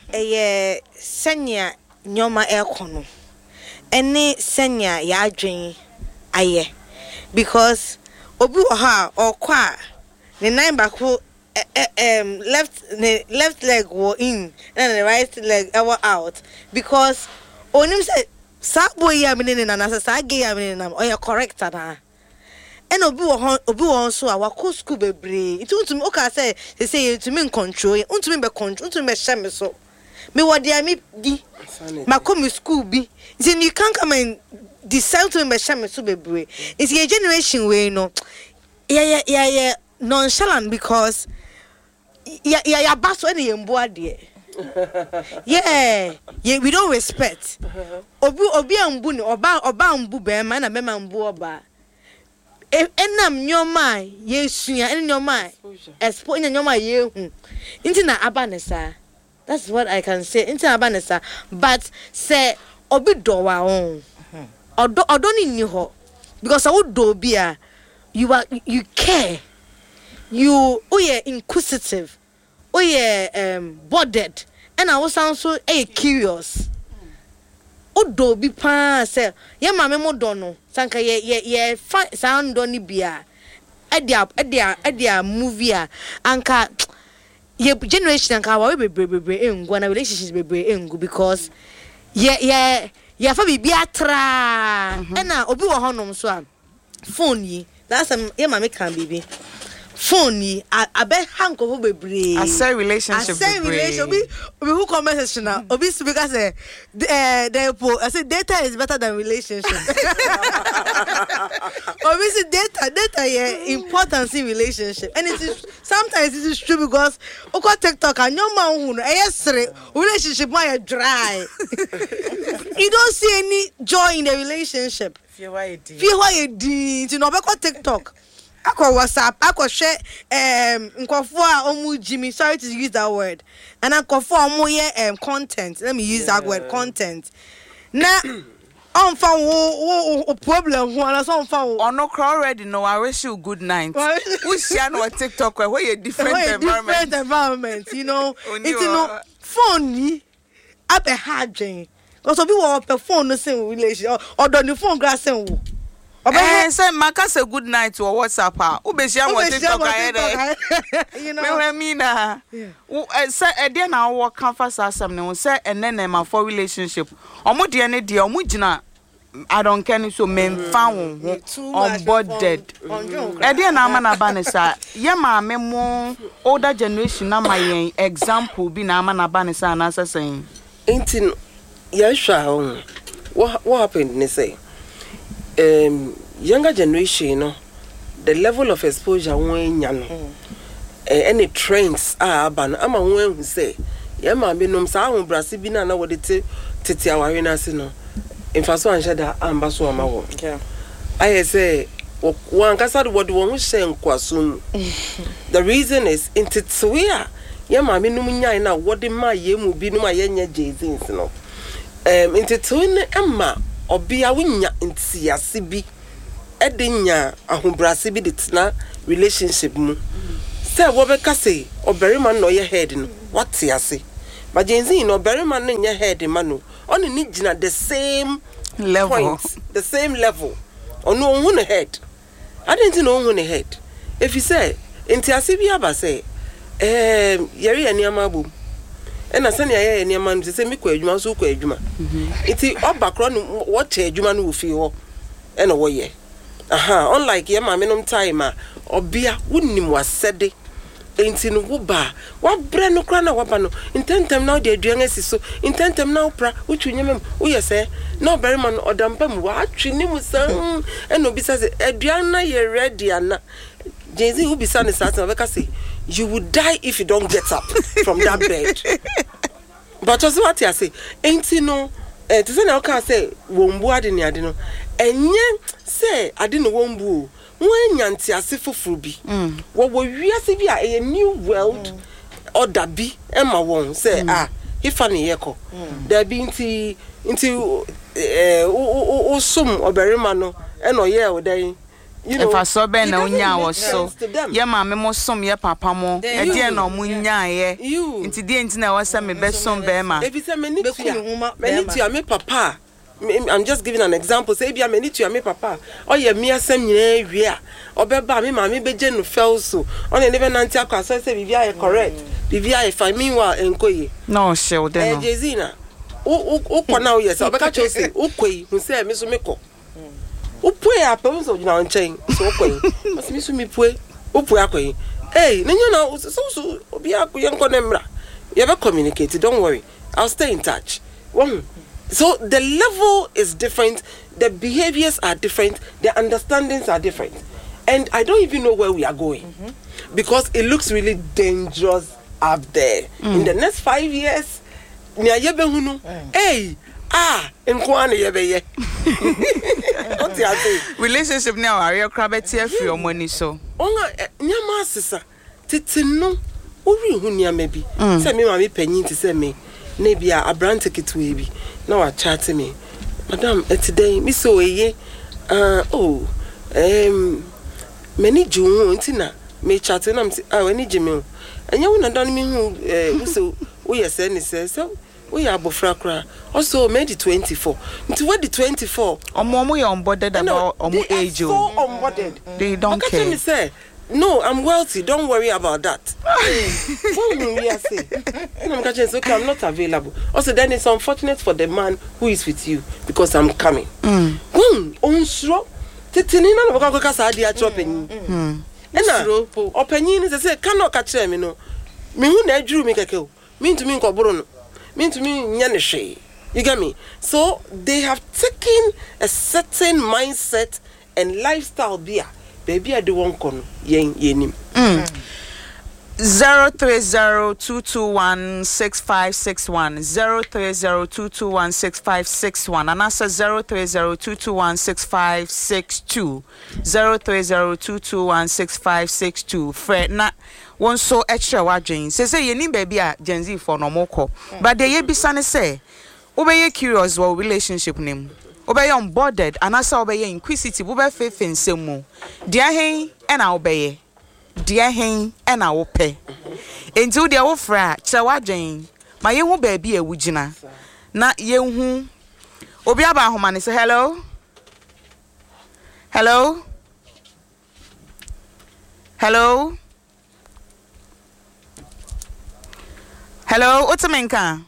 ɛyɛ senya nyoma ekono ene senya ya adwen aye because obi wo ha okwa the nine bako um left the left leg wo in and the right leg were out because onim say sa boy ya me ne na na sa ge ya me na o ya correct na and obi wo obi wo so a wako school bebre it untumi o ka say say you to me control untumi be control untumi be share me so me what dia me di ma come school bi then you can't come and decide to be share me so bebre it's your generation way no yeah yeah yeah yeah nonchalant because yeah yeah yeah baso any yemboa de yeah yeah we don't respect obi obi ambu ni oba oba ambu be ma na be ma ambu oba enam nyoma yesua en nyoma expo en nyoma yehu nti na abanesa that's what I can say nti abanesa but say obi do wa on odo odo ni ni ho because I do bia you are you care you oh yeah inquisitive oh yeah um bothered and I was also eh curious odo bi pa say ye mame mo do no sanka ye ye ye sound do ni bia edia edia edia movie a anka ye generation anka wa we bebre engu na relationships bebre engu because ye ye ye fa bi atra na obi wo honom so a phone yi last time ye mame kan bibi phone yi abe hanko bebre a say relationship a say relationship obi obi who conversation now obi speaker say eh the I say data is better than relationship obi say data data yeah importance in relationship and it is sometimes it is true because oko TikTok and your man hu no eh relationship why dry you don't see any joy in the relationship Fear why you did. Fear why you did you know be TikTok akọ WhatsApp akọ share um nkofo a omu Jimmy sorry to use that word and nkofo omu ye um content let me use yeah. that word content na on fa wo wo problem ho na so on fa wo ono crawl already no I wish you good night we share no TikTok where you different where environment different environment you know it's no phone ni abe hadwen because obi wo pe phone no same relation or do ni phone grass sen wo eh say maka say good night to WhatsApp ah u be share what TikTok ahead you know me mean na say e dey na wo canvas asem ne say enene ma for relationship omo de ne de omo gina I don't care so men found on board dead e dey na ama na ba ne sa ye ma me mo older generation na my example bi na ama na ba ne sa na say intin ya sha what what happened ne say um younger generation you know the level of exposure when you know mm. uh, any trends are ban ama when say ya ma be nom sa ho brase bi na na wode te tete aware na se no in fact so anhye da amba so ama wo yeah I say one kasa do wode won hye nkwaso the reason is intitwea ya ma me num nyan na wode ma ye mu bi num ayenya jezins no um intitwea emma obia wunya ntiase bi edenya ahobrase bi detna relationship mu say wo be kase oberima no ye head no wate ase but jenzi no oberima no nye head ma no oni ni gina the same level point, the same level ono ohun ne head I didn't know ohun ne head if you say ntiase bi aba say eh yeri aniama bom ena sane aye aniama no say me kwa adwuma so kwa adwuma iti obakro no what adwuma no wo fi ho ena wo ye aha unlike ye ma menom time a obia wonnim wasede enti no wo ba wa bre no kra na wa ba no intentem na de aduan asi so intentem na opra wotwunyem wo ye se na oberima no odampam wa atwe ni musan ena obi say aduan na ye ready ana Jay-Z who be son is starting to say you would die if you don't get up from that bed. But just what I say, ain't you know, eh, to say now can say, wombu adi ni adi no, enye say, I didn't wombu, when yanti asifu frubi, what were we a new world order be, Emma won say, ah, he funny yeko, there be inti, inti, eh, o sum or berimano, and or yeah, or day. you know, if I saw Ben it no doesn't nya make was so sense to them. yeah ma me mo som ye papa mo e die no mo nya ye You. nti die nti na wasa me be som be ma If you say me need to ya, me need to ya me papa. Me- I'm just giving an example. Say bia me need to ya me papa. Oh yeah, me asem nyina wi a. Obeba me ma me be je no fel so. On e never nanti akwa so say bibia ye correct. Bibia ye fine meanwhile enkoye. no shield Eh no Jezina. O o ko na o yes. Obeka cho say o koi, hu say me so me ko. O pue a pe so na nchen. So o koi. Mas me so me pue. O pue akoi. Hey, no you know, so so obi akoi enko na mra. You ever communicate, don't worry. I'll stay in touch. One. So the level is different, the behaviors are different, the understandings are different. And I don't even know where we are going. Mm-hmm. Because it looks really dangerous up there. Mm. In the next five years, mm. hey, ah, in Kwane yebe What you say? Relationship now are you crabbe tear for your money so. Onga nyama sisa. Titino uri hu nya maybe. Say me mama penyin ti say me. Na bia abrante ketwe bi. Na wa chat me. Madam, today me so eye. Uh oh. Um many ju ntina me chat na me ah we ni jime. Anya wo na dan me hu eh wo so wo yese ni say so we are abofra kra also made the twenty-four nti what the twenty-four omo omo you onboarded about omo age so onboarded they don't care me say no I'm wealthy don't worry about that what will we say I'm catching so okay I'm not available also then it's unfortunate for the man who is with you because I'm coming mm onsro titini na no ka ka sa dia chopen mm ena opanyin is say cannot catch me no me hu na adwuru me keke o me ntumi nkoboro no me ntumi nya ne hwe you get me so they have taken a certain mindset and lifestyle bia baby I do one kon yen yenim zero three zero two two one six five six one zero three zero two two one six five six one and answer zero three zero two two one six five six two zero three zero two two one six five six two Fred na one so extra wadwen say say yeni baby a Gen Z for no moko but the ye bisa ne say obeye curious wa relationship nim obeye unbothered and answer obeye inquisitive obe faith nsem mu dia hen e na obeye dia hen e na wo pe enti wo dia wo fra kire wadwen ma ye hu baby e wugina na ye hu obi aba ahoma ne say hello hello hello hello what's the menka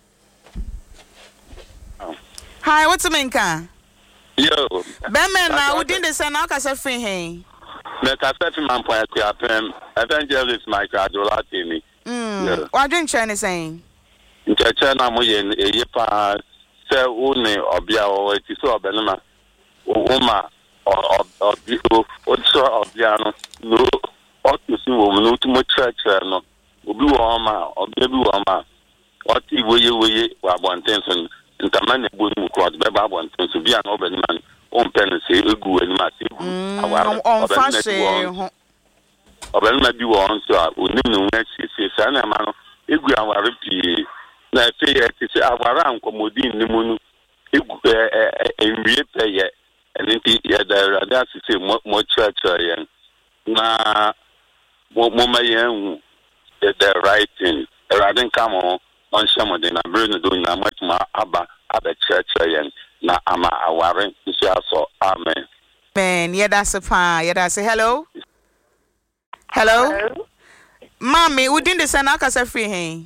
hi what's the menka yo Bemen na we didn't say now ka say free hen me ka say man point to apem evangelist Michael Adolati ni mm what didn't try any saying ncheche na mo ye eye pa se uni obia o ti so obenema o ma obi o so obia no no o tu si wo no tu mo church no obi wo ma obi bi wo ma o ti woye woye wa bonten so ntamane bonu ko be ba bonten so bia no obenema on pen se egu ani ma se egu awara on fashe ho obenema bi wo on so a onim no nwa si si sa na ma no egu awara pie na fe ye ti se awara ankomodin ni mu no egu enwie pe ye enti ye da rada si se mo church ye na mo mo ma ye hu the right thing rather come on on some de na brino do na matuma aba aba church ye na ama aware isi aso amen man yeah that's a pa yeah that's a hello hello, hello? Mommy we didn't say na ka say free hen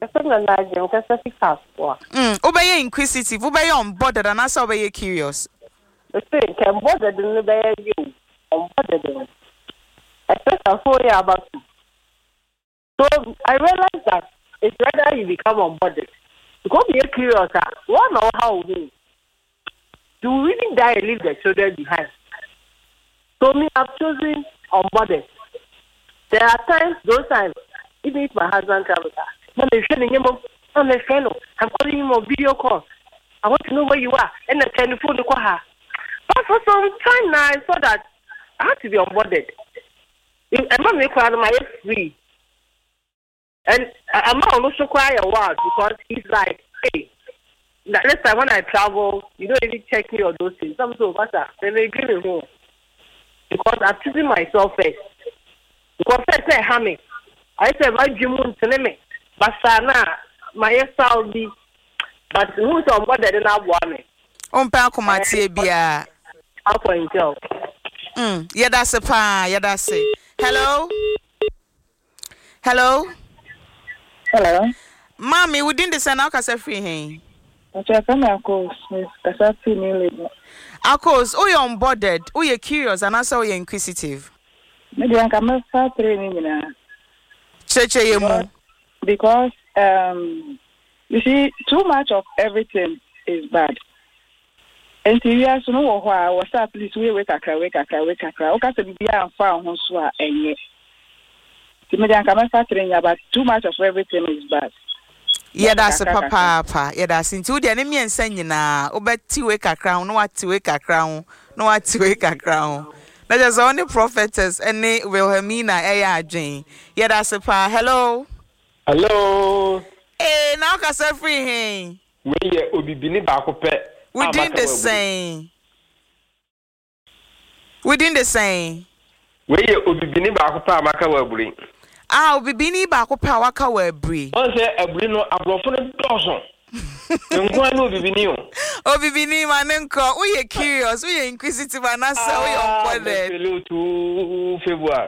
mm obey inquisitive obey unbothered and answer obey curious the thing can bother the be you unbothered especially for you about you. So I realized that it's rather you become unbothered because you're curious one know how we do we really die and leave the children behind. So me I've chosen unbothered. There are times those times even if my husband travels I'm calling him on video call. I want to know where you are. And the telephone to call her. But for some time now, I saw that I had to be unbothered. I'm not making my free. And I'm not also crying a while because he's like, hey, next time when I travel, you don't even check me or those things. I'm so better. Then they give me home. because I'm choosing myself first. Because I say hammy. I say my dream won't tell me. But sana my style be but who's on board that I want me. On pa komati bia. How for himself. Mm, yeah, that's a pa, yeah, that's it. Hello? Hello? Hello? Mommy, we didn't send out a free hand. I try to make calls, Miss Kasati Nile. Of course, oh, you're unbothered, oh, you're curious, and also you're inquisitive. Maybe I can start training now. Cheche, you because, um, you see, too much of everything is bad. And you have to know why I was at least we wake a cry, wake a cry, wake a cry. Okay, so be a found one swa and yet. Maybe I can start training, but too much of everything is bad. Yeah, that's a papa, papa. Yeah, that's into the enemy and saying na. Obet to wake a crown, no what to wake a crown, no what to wake a crown. That is only prophetess and they Wilhelmina Aya Jane. Yeah, that's a pa. Hello. Hello. Hey, now can say free hang. We obi bini baako pɛ. Within the same. Within the same. We obi bini baako pɛ amaka waburi. Ah, obi bini baako pɛ awaka waburi. On sɛ aburi no abrɔfo no dɔɔso. Nkwa no obi bini o. Obi bini manenko, we are curious, we are inquisitive and answer we are unbothered. Hello to February.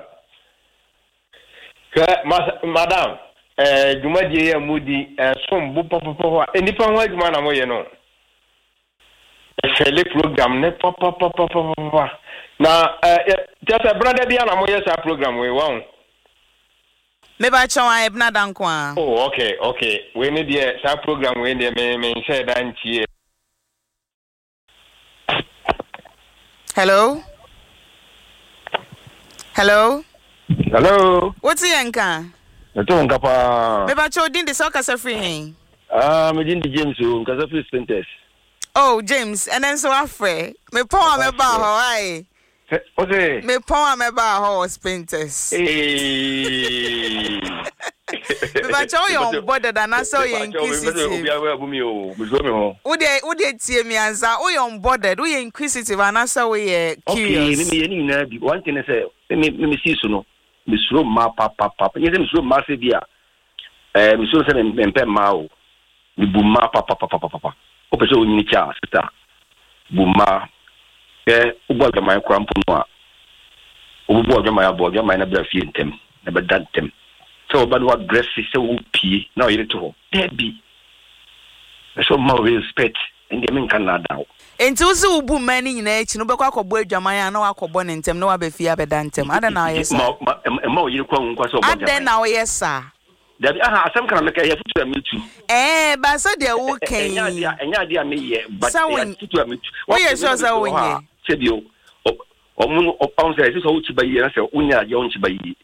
Madam, eh Jumadi ya mudi eh som bu papa papa enipa ho adwuma na moye no. Fele program ne papa papa papa. Na eh just a brother bia na moye sa program we won. Me ba chawa ebna danko a. Oh, okay, okay. We need the sa program we dey me me share dan tie. Hello? Hello? Hello? What's the anka? Nato nkapa. Me ba chawa din de soka sa free hen. Ah, me din de James o, nkasa free Spinters. Oh, James, and then so afre. Me pon me ba ho ai. What's it? Me pon me ba ho Spinters. Eh. Me ba chawa yo boda da na so ye inquisitive. Wo de wo de tie mi anza, wo yo bothered, wo ye inquisitive and na we ye curious. Okay, me me ni na bi. One thing say, me me see so no. Me slow ma papa papa. Nye me slow ma se bia. Eh, me slow se me mpe ma o. Me bu ma papa papa papa. O pe so o ni cha sister. Bu ma. Eh, ubo ga mai krampo no a. Ubo ga mai abo ga mai na bra fie ntem. Na be dantem. So ba no dress se o pie. Na o yire to ho. Debi. So more respect. Ndi men kan na dawo. Enti wo se ubu mani nyina echi no be kwa akọbọ adwaman ya na wakọbọ ne ntem na wa be fie abeda ntem. Ada na yes. Ma ma o yire kwa nkwa so obọ. Ada na o yes sir. Dabi aha asem kana meka ya futu amitu. Eh, ba so de wo kan. Enya dia enya dia me ye but futu amitu. Wo ye so so wo nye. Sebio. O mu o pound say so wo chi ba yi na say unya je on chi ba yi.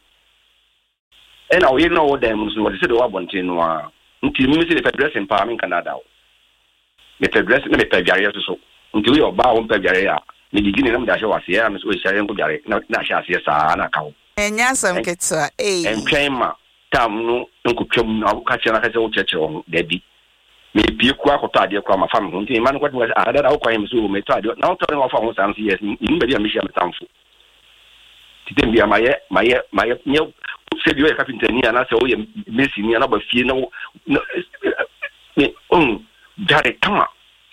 E na o yire na wo dem so wo se de wa bonten no a. Nti mi se de federation pa me Canada. Me federation me pe biare so so. Nti we oba wo pe biare ya. Me digini na me da hye wase ya me so hye nko biare na na hye ase sa na ka wo. Enya sam ketwa. Eh. Entwen ma tam no nkotwam na wo ka kye na ka se wo kye kye wo dabi. Me pie ku akoto ade ku ama fam ho nti man kwat mo ada da wo kwa him so me to ade na wo to na wo fa ho sam yes ni be dia me hye me tamfo. Ti dem bia maye maye maye nye se bi o carpenter ni ana se o ye mesi ni ana ba fie na me um dare tama.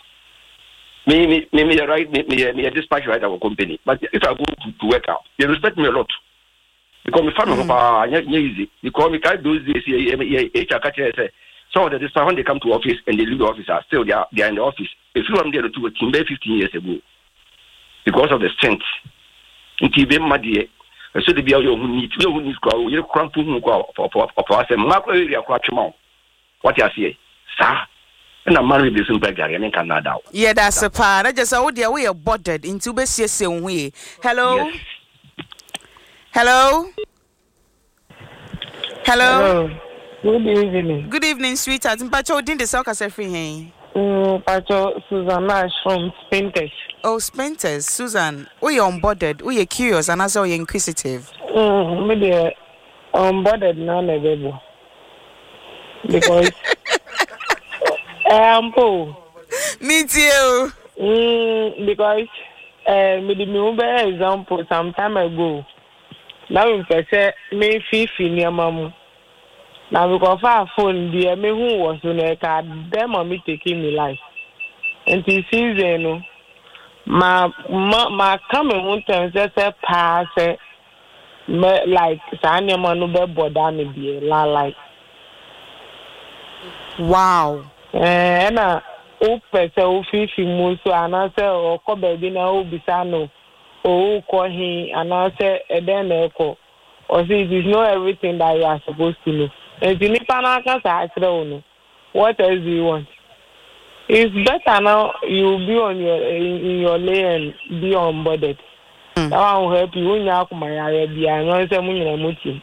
Me, me, me, me, right, me, me, me, a dispatch right our company. But if I go to, to work out, they respect me a lot. Because me family, mm. uh, easy. Because me can't do this. H R catch say some of the dispatch when they come to office and they leave the office, are still they are they are in the office. If you am there to a team fifteen years ago, because of the strength. Until be mad here, so they be all your need, your need go, you cramp who go for for for us. Mark area crash mouth. What you say, sir? Na marry be simple guy in Canada. Yeah, that's a part. I just oh dear we are bothered into be see we. Hello? Yes. Hello? Hello? Hello. Good evening. Good evening, sweetheart. Mpacho din de soka se free hen. Mm, Pacho Susan Nash from Spinters. Oh, Spinters, Susan. We are unbothered. We are curious and also inquisitive. Mm, maybe unbothered now never. Because Um, Paul. Me too. Mm, because uh, me the me be example some time ago. Now in person me fifi near mamu. Now we go for phone the me who was on a card them on me taking me life. And this season no my my my coming one time just a pass me like sanya manu be boda me be la like. Wow. Eh na o pese o fifi mu so anase o ko baby na o bisa no o ko hin anase e den na eko or see it is not everything that you are supposed to know. And you need to know what else do you want? It's better now you be on your in, in your lane and be onboarded. Mm. That one will help you when you are my area. I know some when you are much.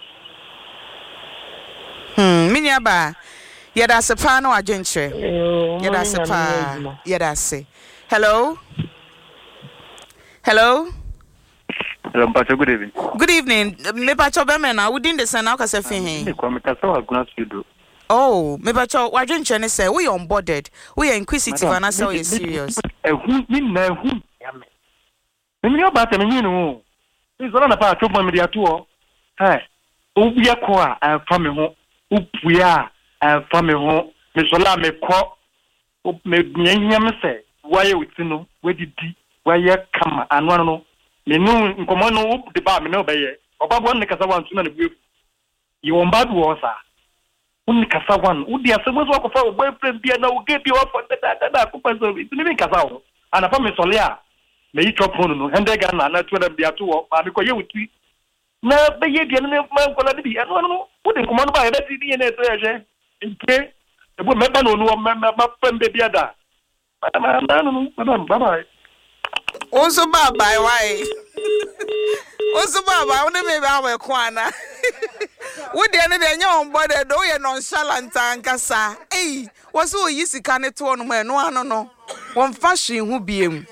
Hmm, Minyaba. Yada sepa no agentre. Yada sepa. Yada se. Hello. Hello. Hello, Pacho, good evening. Good evening. Me Pacho Bemena, we didn't send out as a thing. Oh, me Pacho, why didn't you say we onboarded? We are inquisitive and I saw you serious. Who mean who? Me know about me know. It's not about to media tour. Hey, Ubi Aqua and family home. Upia and family home. Miss Ola me call. Me me say, why you know, where did why you come and one know. Me no nkomo no de ba me no be ye obabo ne kasa wan tuna ne bu you on bad was ah un kasa wan u dia se mo so ko fa boyfriend bia na u ge bi wa for da da da ko pa so bi ni kasa wo ana fa me sole a me yi chop phone no hende ga na na tu na bia to wo ba me ko ye wuti na be ye bia ne man ko la bi eno no u de nkomo no ba ye da ti ni ne to ye je nke e bo me ba no no me me ma pembe bia da ma na no no madam bye bye. Also, bye bye, why? Also, Baba, I want to make our corner. Would the end of the young body do you nonchalant and cassa? Eh, what's so easy can it turn when no one no one fashion who be him?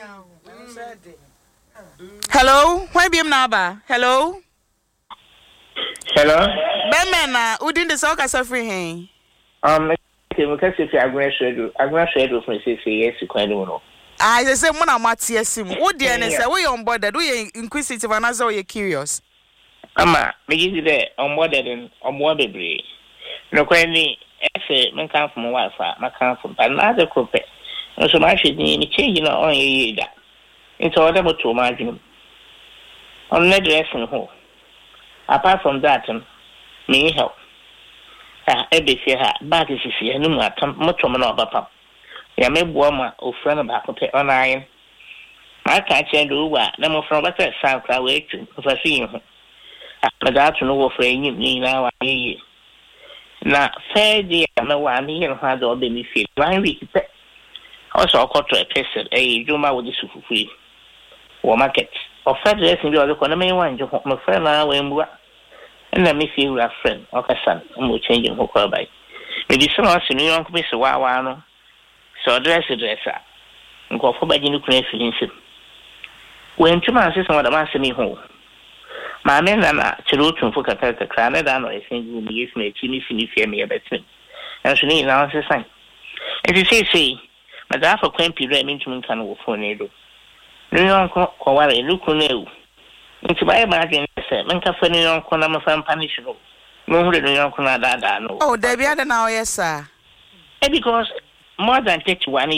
Hello, why be him naba? Hello, hello, Bemena, who didn't the soccer suffering? Um, because if you are going to schedule, I'm going to schedule for six years to quite know. I say, Mona Matiasim, what the N S A, we on board that we inquisitive and as well, you're curious. Ama, me give you there on board and on board the breed. No, quite essay, man come from Wi Fi, my come from another coupe. And so much is me changing on ye that. It's all about to margin. On the dressing hole. Apart from that, me help. Ah, every fear, back is here, no matter much of an papa. Ya me boama o friend ba ko pe online ma ka che do wa na mo from ba se sa kra we tu fa si ho na da tu no wo fra nyim ni na wa yi na fe di na wa ni ho ha do be mi fi one week pe o so ko to e pese e juma wo di sufufu wo market o fe dress bi o ko na me wan jo mo friend na we mbuwa na me fi ura friend o ka san mo change ho ko bai me di so no se ni on ko be se wa wa no. So dress dresser. Go for baggy new feelings. When two months is what a master me home. My men are children for Catata Cranet and I think you may give me a chimney finny fear me a better. And she need now to sign. As you say, say, Madame for Quampy Remington can go for Nado. No uncle, or a look on you. Into my imagine, sir, Manka for New York, Conama fan punishable. No, New York, no. Oh, Debbie, I don't know, yes, sir. Because more than thirty-one